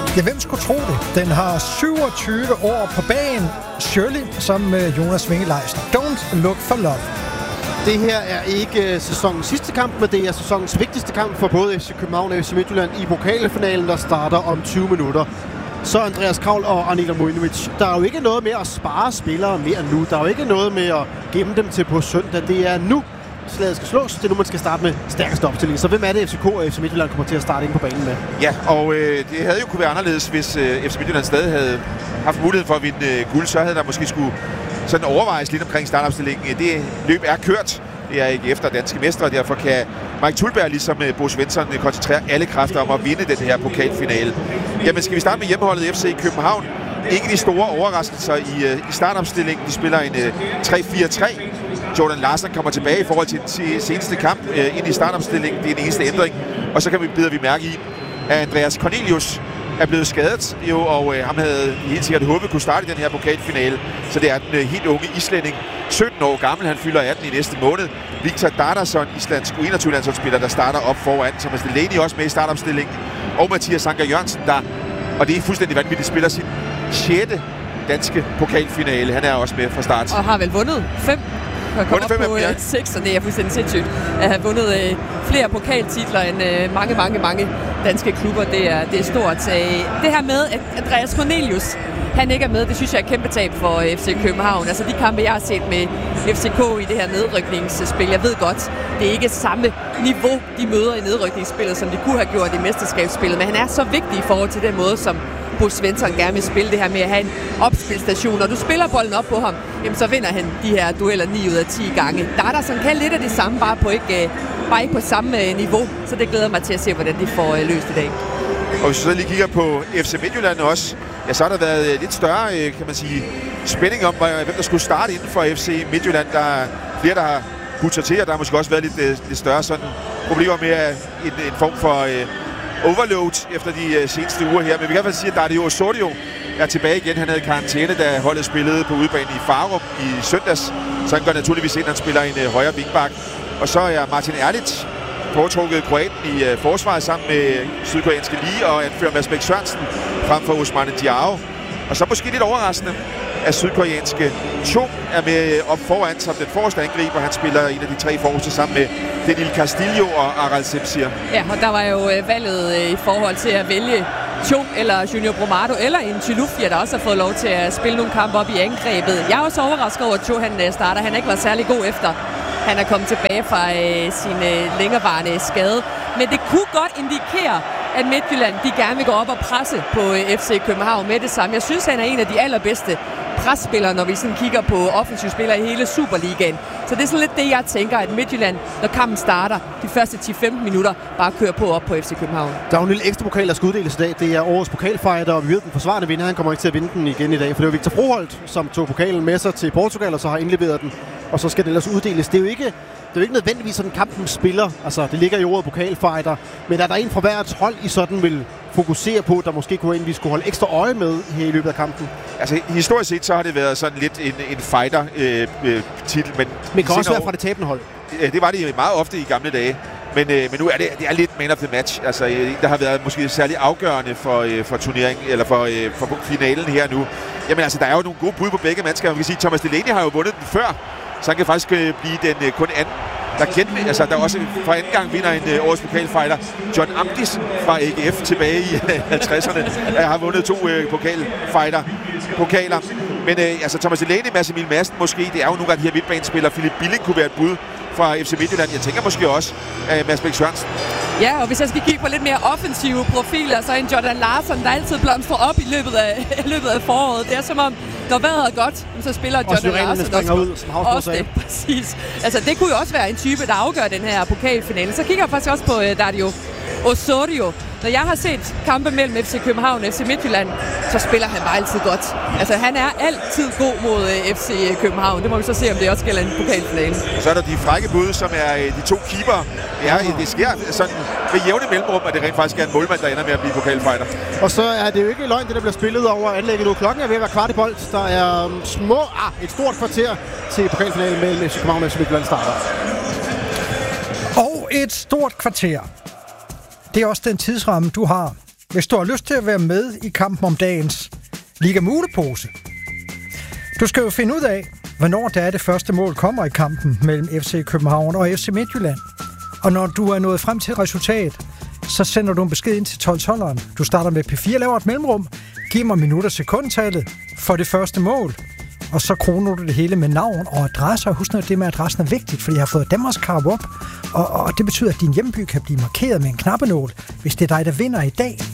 Ja, hvem skulle tro det? Den har 27 år på bagen. Shirley, som Jonas Winge-Leisner. Don't look for love. Det her er ikke sæsonens sidste kamp, men det er sæsonens vigtigste kamp for både FC København og FC Midtjylland i pokalfinalen, der starter om 20 minutter. Så Andreas Kravl og Anila Mojinovic, der er jo ikke noget med at spare spillere mere nu. Der er jo ikke noget med at gemme dem til på søndag. Det er nu, slaget skal slås. Det er nu, man skal starte med stærkeste opstilling. Så hvem er det, FCK og FC Midtjylland kommer til at starte ind på banen med? Ja, og det havde jo kunne være anderledes, hvis FC Midtjylland stadig havde haft mulighed for at vinde guld. Så havde der måske skulle sådan overvejes lidt omkring startopstillingen. Det løb er kørt. Det er ikke efter danske mestre, og derfor kan Mike Thuleberg ligesom Bo Svensson koncentrere alle kræfter om at vinde den her pokalfinale. Jamen, skal vi starte med hjemmeholdet FC København? Ikke de store overraskelser i startopstillingen. De spiller en 3-4-3. Jordan Larsen kommer tilbage i forhold til den seneste kamp ind i startopstillingen. Det er den eneste ændring. Og så bider vi mærke i, at Andreas Cornelius er blevet skadet, og ham havde helt sikkert håbet kunne starte i den her pokalfinale. Så det er den helt unge islænding, 17 år gammel, han fylder 18 i næste måned. Victor Dardarsson, islandsk U21-landsholdsspiller, der starter op foran. Thomas Delaney også med i startopstillingen. Og Mathias Anker Jørgensen, der, og det er fuldstændig vanvittigt, spiller sin 6. danske pokalfinale. Han er også med fra start. Og har vel vundet 5. Og kommer op på 6, og det er fuldstændig sindssygt at have vundet flere pokaltitler end mange danske klubber. Det er stort. Det her med, at Andreas Cornelius, han ikke er med, det synes jeg er et kæmpe tab for FC København. Altså de kampe, jeg har set med FCK i det her nedrykningsspil, jeg ved godt, det er ikke samme niveau, de møder i nedrykningsspillet, som de kunne have gjort i mesterskabsspillet, men han er så vigtig i forhold til den måde, som Bo Svensson gerne vil spille det her med at have en opspilstation. Når du spiller bolden op på ham, jamen, så vinder han de her dueller 9 ud af 10 gange. Dardarsson kan lidt af det samme, bare ikke på samme niveau. Så det glæder mig til at se, hvordan de får løst i dag. Og hvis vi så lige kigger på FC Midtjylland også, ja, så har der været lidt større, kan man sige, spænding om, hvem der skulle starte inden for FC Midtjylland. Der er flere, der har budt sig til, og der har måske også været lidt større sådan problemer med en form for overload efter de seneste uger her. Men vi kan i hvert fald sige, at Dario Osorio er tilbage igen. Han havde karantæne, da holdet spillede på udebane i Farum i søndags. Så han går naturligvis ind, han spiller en højre vingbak. Og så er Martin Erlic foretrukket kroaten i forsvaret sammen med sydkoreanske Lee og anfører Mads Bæk Sørensen frem for Ousmane Diao. Og så måske lidt overraskende, at sydkoreanske Cho er med op foran som den forreste angriber. Han spiller en af de 3 forreste sammen med Denil Castillo og Aral Sepsir. Ja, og der var jo valget i forhold til at vælge Cho eller Junior Bromado eller en Chilufya, der også har fået lov til at spille nogle kampe op i angrebet. Jeg er også overrasket over, at Cho han starter. Han har ikke været særlig god efter han er kommet tilbage fra sin længerevarende skade. Men det kunne godt indikere, at Midtjylland de gerne vil gå op og presse på FC København med det samme. Jeg synes, han er en af de allerbedste presspillere, når vi sådan kigger på offensivspillere i hele Superligaen. Så det er sådan lidt det, jeg tænker, at Midtjylland, når kampen starter, de første 10-15 minutter, bare kører på op på FC København. Der er jo en lille ekstra pokal, der skal uddeles i dag. Det er årets pokalfighter, og vi ved, den forsvarende vinder. Han kommer ikke til at vinde den igen i dag, for det var Victor Froholt, som tog pokalen med sig til Portugal, og så har indleveret den. Og så skal den ellers uddeles. Det er jo ikke nødvendigvis sådan, kampen spiller. Altså, det ligger i ordet pokalfighter. Men er der en fra hvert hold, I sådan vil fokusere på, der måske vi skulle holde ekstra øje med her i løbet af kampen? Altså, historisk set, så har det været sådan lidt en fighter-titel. Men kan også være fra det tabende hold. Det var det meget ofte i gamle dage. Men nu er det er lidt man of the match. Altså, der har været måske særlig afgørende for turneringen, eller for finalen her nu. Jamen altså, der er jo nogle gode bud på begge mandskaber. Man kan sige, Thomas Delaney har jo vundet den før, så han kan faktisk blive den kun anden. Der også for anden gang vinder en årets pokalfighter. John Amdis fra AGF tilbage i 50'erne har vundet 2 pokaler. Men Thomas Delaney, Mads Emil Madsen måske, det er jo nogle af de her midtbanespillere. Philip Billing kunne være et bud fra FC Midtjylland. Jeg tænker måske også Mads Bæk Sørensen. Ja, og hvis jeg skal kigge på lidt mere offensive profiler, så er en Jordan Larsen, der altid blomstrer op i løbet af foråret. Det er som om, når vejret er godt, så spiller Jordan Larsen også det. Præcis. Altså, det kunne jo også være en type, der afgør den her pokalfinale. Så kigger jeg faktisk også på Dario Osorio. Når jeg har set kampe mellem FC København og FC Midtjylland, så spiller han bare altid godt. Altså, han er altid god mod FC København. Det må vi så se, om det også gælder en pokalfinale. Og så er der de frække bud, som er de 2 keeper. Det sker sådan ved jævne mellemrum, at det rent faktisk er en målmand, der ender med at blive pokalfighter. Og så er det jo ikke løgn, det der bliver spillet over anlægget nu. Klokken er ved at være kvart i bold. Der er et stort kvarter til pokalfinalen mellem FC København og FC Midtjylland starter. Og et stort kvarter. Det er også den tidsramme, du har hvis du har lyst til at være med i kampen om dagens Liga Mulepose. Du skal jo finde ud af, hvornår det er det første mål kommer i kampen mellem FC København og FC Midtjylland. Og når du er nået frem til et resultat, så sender du en besked ind til 12-12'eren. Du starter med P4, laver et mellemrum, giver mig minut- og sekundtallet for det første mål, og så kroner du det hele med navn og adresse. Og husk nu, at det med adressen er vigtigt, fordi jeg har fået Danmarkskarp op, og det betyder, at din hjemby kan blive markeret med en knappenål, hvis det er dig, der vinder i dag.